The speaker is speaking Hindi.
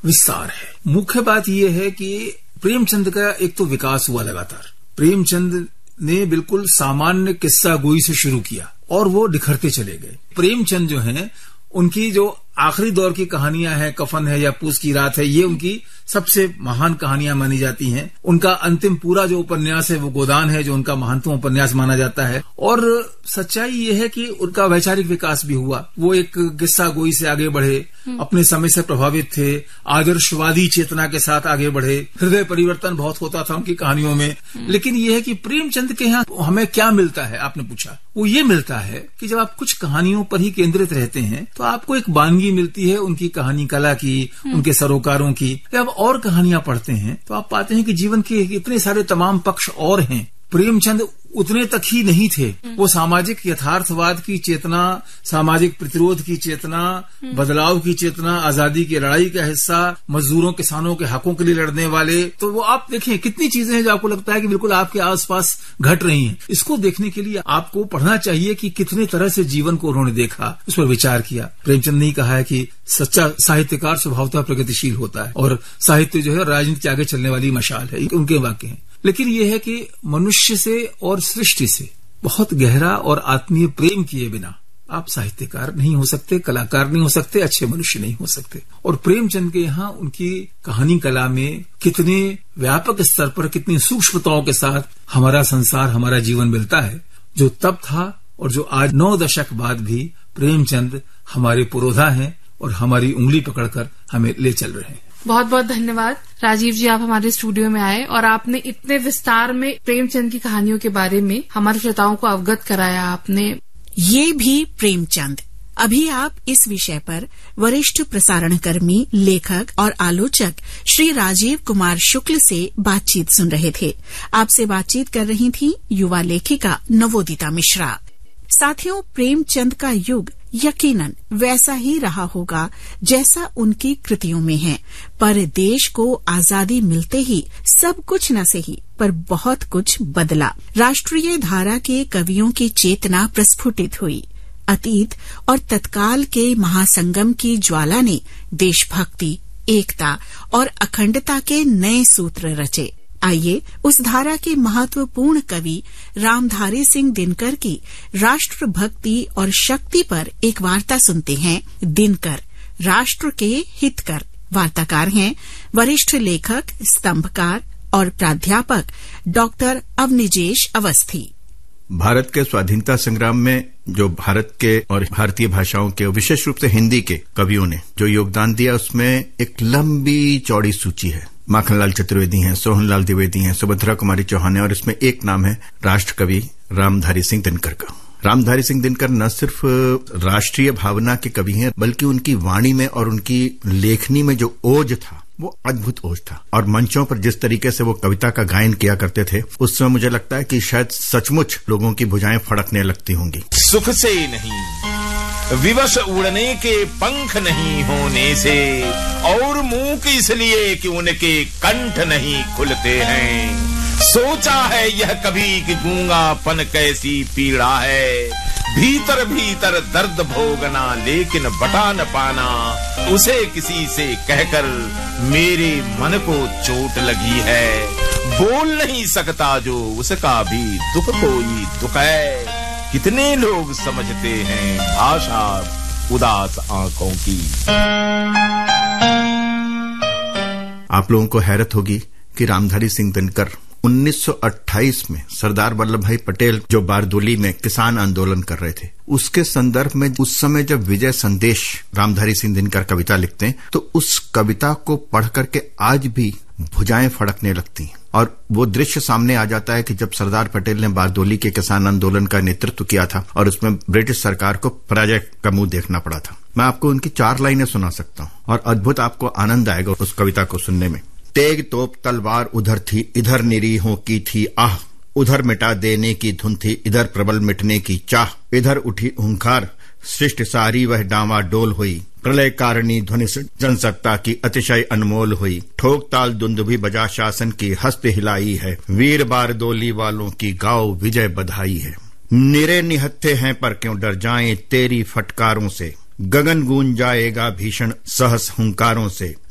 विस्तार है। मुख्य बात यह है कि प्रेमचंद का एक तो विकास हुआ लगातार। प्रेमचंद ने बिल्कुल सामान्य किस्सा गोई से शुरू किया और वो निखरते चले गए। प्रेमचंद जो हैं, उनकी जो आखिरी दौर की कहानियां हैं, कफन है या पूस की रात है, ये उनकी सबसे महान कहानियां मानी जाती हैं। उनका अंतिम पूरा जो उपन्यास है वो गोदान है, जो उनका महानतम उपन्यास माना जाता है। और सच्चाई ये है कि उनका वैचारिक विकास भी हुआ। वो एक किस्सा गोई से आगे बढ़े, अपने समय से प्रभावित थे, आदर्शवादी चेतना के साथ आगे बढ़े। हृदय परिवर्तन बहुत होता था उनकी कहानियों में। लेकिन ये है कि प्रेमचंद के यहाँ हमें क्या मिलता है, आपने पूछा, वो ये मिलता है कि जब आप कुछ कहानियों पर ही केंद्रित रहते हैं तो आपको एक वानगी मिलती है उनकी कहानी कला की, उनके सरोकारों की। जब और कहानियां पढ़ते हैं तो आप पाते हैं कि जीवन के इतने सारे तमाम पक्ष और हैं। प्रेमचंद उतने तक ही नहीं थे, वो सामाजिक यथार्थवाद की चेतना, सामाजिक प्रतिरोध की चेतना, बदलाव की चेतना, आजादी की लड़ाई का हिस्सा, मजदूरों किसानों के हकों के लिए लड़ने वाले। तो वो आप देखें कितनी चीजें हैं जो आपको लगता है कि बिल्कुल आपके आसपास घट रही हैं। इसको देखने के लिए आपको पढ़ना चाहिए कि कितने तरह से जीवन को उन्होंने देखा, उस पर विचार किया। प्रेमचंद ने कहा है कि सच्चा साहित्यकार स्वभावतः प्रगतिशील होता है और साहित्य जो है राजनीति के आगे चलने वाली मशाल है, उनके वाक्य हैं। लेकिन यह है कि मनुष्य से और सृष्टि से बहुत गहरा और आत्मीय प्रेम किए बिना आप साहित्यकार नहीं हो सकते, कलाकार नहीं हो सकते, अच्छे मनुष्य नहीं हो सकते। और प्रेमचंद के यहाँ उनकी कहानी कला में कितने व्यापक स्तर पर, कितनी सूक्ष्मताओं के साथ हमारा संसार, हमारा जीवन मिलता है, जो तब था और जो आज 9 दशक बाद भी प्रेमचंद हमारे पुरोधा हैं और हमारी उंगली पकड़कर हमें ले चल रहे हैं। बहुत बहुत धन्यवाद राजीव जी, आप हमारे स्टूडियो में आए और आपने इतने विस्तार में प्रेमचंद की कहानियों के बारे में हमारे श्रोताओं को अवगत कराया। आपने ये भी प्रेमचंद। अभी आप इस विषय पर वरिष्ठ प्रसारण कर्मी, लेखक और आलोचक श्री राजीव कुमार शुक्ल से बातचीत सुन रहे थे। आपसे बातचीत कर रही थी युवा लेखिका नवोदिता मिश्रा। साथियों, प्रेमचंद का युग यकीनन वैसा ही रहा होगा जैसा उनकी कृतियों में है, पर देश को आजादी मिलते ही सब कुछ न सही पर बहुत कुछ बदला। राष्ट्रीय धारा के कवियों की चेतना प्रस्फुटित हुई। अतीत और तत्काल के महासंगम की ज्वाला ने देशभक्ति, एकता और अखंडता के नए सूत्र रचे। आइए उस धारा के महत्वपूर्ण कवि रामधारी सिंह दिनकर की राष्ट्रभक्ति और शक्ति पर एक वार्ता सुनते हैं। दिनकर, राष्ट्र के हितकर। वार्ताकार हैं वरिष्ठ लेखक, स्तंभकार और प्राध्यापक डॉक्टर अवनिजेश अवस्थी। भारत के स्वाधीनता संग्राम में जो भारत के और भारतीय भाषाओं के, विशेष रूप से हिंदी के कवियों ने जो योगदान दिया, उसमें एक लंबी चौड़ी सूची है। माखनलाल चतुर्वेदी हैं, सोहनलाल द्विवेदी हैं, सुभद्रा कुमारी चौहान है, और इसमें एक नाम है राष्ट्र कवि रामधारी सिंह दिनकर का। रामधारी सिंह दिनकर न सिर्फ राष्ट्रीय भावना के कवि हैं, बल्कि उनकी वाणी में और उनकी लेखनी में जो ओज था वो अद्भुत ओज था। और मंचों पर जिस तरीके से वो कविता का गायन किया करते थे, उस समय मुझे लगता है कि शायद सचमुच लोगों की भुजाएं फड़कने लगती होंगी। सुख से नहीं, विवश उड़ने के पंख नहीं होने से, और मूक इसलिए कि उनके कंठ नहीं खुलते हैं। सोचा है यह कभी कि गूंगापन कैसी पीड़ा है, भीतर भीतर दर्द भोगना लेकिन बता न पाना, उसे किसी से कहकर मेरे मन को चोट लगी है। बोल नहीं सकता जो उसका भी दुख कोई दुख है, कितने लोग समझते हैं भाषा उदास आंखों की। आप लोगों को हैरत होगी कि रामधारी सिंह दिनकर 1928 में सरदार वल्लभ भाई पटेल जो बारदोली में किसान आंदोलन कर रहे थे, उसके संदर्भ में उस समय जब विजय संदेश रामधारी सिंह दिनकर कविता लिखते हैं, तो उस कविता को पढ़ करके आज भी भुजाएं फड़कने लगती हैं। और वो दृश्य सामने आ जाता है कि जब सरदार पटेल ने बारदोली के किसान आंदोलन का नेतृत्व किया था और उसमें ब्रिटिश सरकार को पराजय का मुंह देखना पड़ा था। मैं आपको उनकी 4 लाइनें सुना सकता हूँ और अद्भुत आपको आनंद आएगा उस कविता को सुनने में। तेग तोप तलवार उधर थी, इधर निरीहों की थी आह, उधर मिटा देने की धुन थी, इधर प्रबल मिटने की चाह, इधर उठी हुंकार, सृष्टि सारी वह डामाडोल हुई, प्रलय कारिणी ध्वनि जनसत्ता की अतिशय अनमोल हुई, ठोक ताल दुंदुभी बजा शासन की हस्त हिलाई है, वीर बारदोली वालों की गाओ विजय बधाई है। निरे निहत्थे हैं पर क्यों डर जाएं तेरी फटकारों से, गगन गूंज जाएगा भीषण सहस हुंकारों से,